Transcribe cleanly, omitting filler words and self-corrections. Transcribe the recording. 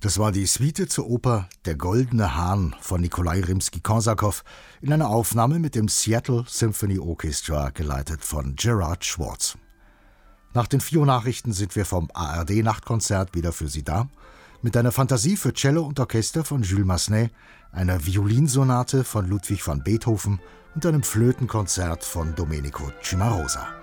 Das war die Suite zur Oper Der Goldene Hahn von Nikolai Rimski-Korsakow in einer Aufnahme mit dem Seattle Symphony Orchestra, geleitet von Gerard Schwartz. Nach den 4 Nachrichten sind wir vom ARD-Nachtkonzert wieder für Sie da, mit einer Fantasie für Cello und Orchester von Jules Massenet, einer Violinsonate von Ludwig van Beethoven und einem Flötenkonzert von Domenico Cimarosa.